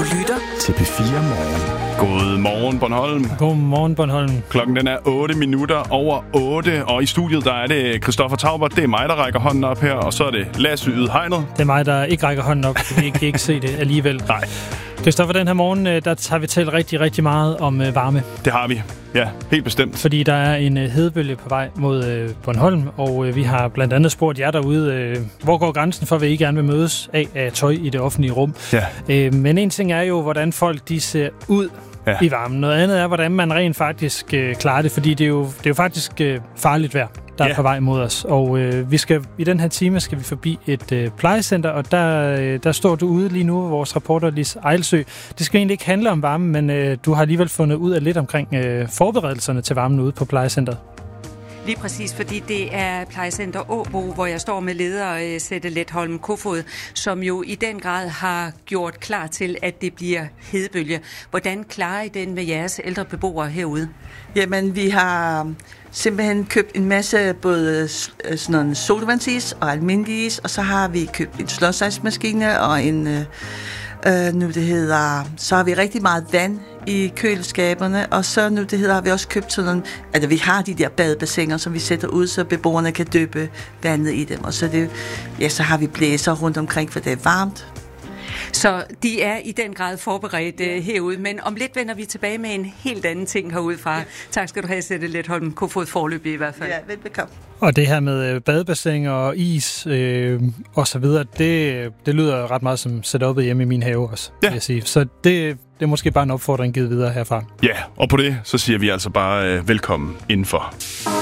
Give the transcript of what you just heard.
lytter til P4 Morgen. God morgen, Bornholm. God morgen, Bornholm. Klokken den er 8 minutter over 8, og i studiet der er det Christoffer Taubert. Det er mig, der rækker hånden op her, og så er det Lasse Ydhegnet. Det er mig, der ikke rækker hånden op, fordi jeg kan ikke se det alligevel. Nej. Christoffer, den her morgen, der har vi talt rigtig, rigtig meget om varme. Det har vi. Ja, helt bestemt. Fordi der er en hedebølge på vej mod Bornholm, og vi har blandt andet spurgt jer derude, hvor går grænsen for, hvad I gerne vil mødes af tøj i det offentlige rum. Ja. Men en ting er jo, hvordan folk de ser ud i varmen. Noget andet er, hvordan man rent faktisk klarer det, fordi det er jo faktisk farligt vejr, der er på vej mod os. Og i den her time skal vi forbi et plejecenter, og der står du ude lige nu, vores reporter Lis Ejlsø. Det skal egentlig ikke handle om varmen, men du har alligevel fundet ud af lidt omkring forberedelserne til varmen ude på plejecenteret. Lige præcis, fordi det er plejecenter Åbo, hvor jeg står med leder Sette Letholm Kofod, som jo i den grad har gjort klar til, at det bliver hedebølge. Hvordan klarer I den med jeres ældre beboere herude? Jamen, vi har simpelthen købt en masse både sådan noget sodavandsis og almindelig is, og så har vi købt en slåsejsmaskine og en så har vi rigtig meget vand i køleskaberne, og så har vi også købt sådan nogle, vi har de der badebassiner, som vi sætter ud, så beboerne kan døbe vandet i dem, og så har vi blæser rundt omkring, for det er varmt. Så de er i den grad forberedt herude, men om lidt vender vi tilbage med en helt anden ting herudefra. Ja. Tak skal du have, Sette Letholm Kofod, foreløbig i hvert fald. Ja, velbekomme. Og det her med badebassin og is og så videre, det lyder ret meget som setup'et hjemme i min have også, vil jeg sige. Så det er måske bare en opfordring givet videre herfra. Ja, og på det, så siger vi altså bare velkommen indenfor.